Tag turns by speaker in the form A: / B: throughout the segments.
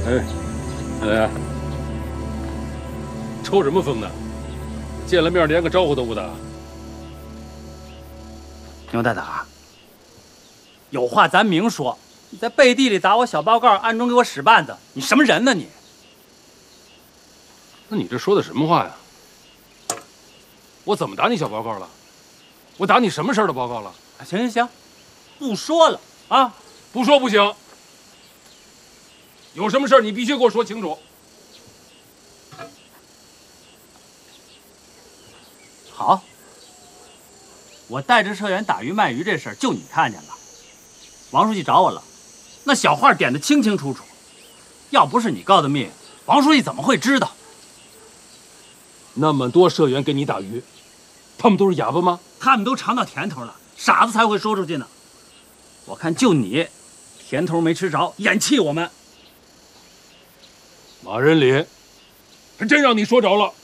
A: 哎，大雷，抽什么风呢？见了面连个招呼都不打。
B: 牛大胆，有话咱明说。你在背地里打我小报告，暗中给我使绊子，你什么人呢你？
A: 那你这说的什么话呀？我怎么打你小报告了？我打你什么事儿的报告了？
B: 行行行，不说了啊！
A: 不说不行。有什么事儿你必须给我说清楚。
B: 好，我带着社员打鱼卖鱼这事儿，就你看见了。王书记找我了，那小话点得清清楚楚。要不是你告的密，王书记怎么会知道？
A: 那么多社员给你打鱼，他们都是哑巴吗？
B: 他们都尝到甜头了，傻子才会说出去呢。我看就你，甜头没吃着，眼气我们。
A: 马仁林，还真让你说着了。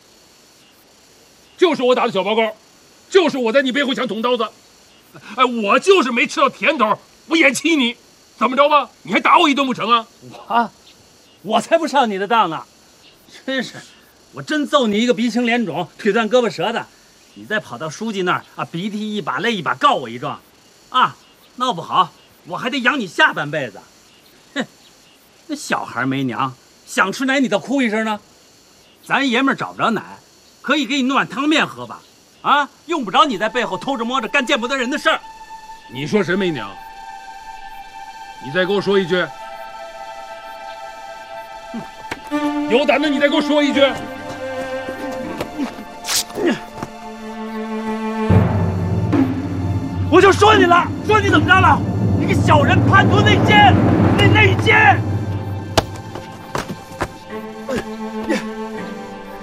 A: 就是我打的小报告，就是我在你背后想捅刀子。哎，我就是没吃到甜头，我眼气你，怎么着吧？你还打我一顿不成啊？
B: 我才不上你的当呢！真是，我真揍你一个鼻青脸肿、腿断胳膊折的，你再跑到书记那儿啊，鼻涕一把泪一把告我一状，啊，闹不好我还得养你下半辈子。哼，那小孩没娘，想吃奶你倒哭一声呢。咱爷们儿找不着奶，可以给你弄碗汤面喝吧？啊，用不着你在背后偷着摸着干见不得人的事儿。
A: 你说谁没娘？你再给我说一句。有胆子你再给我说一句。
B: 我就说你了，说你怎么着了？你个小人叛徒内奸，内奸！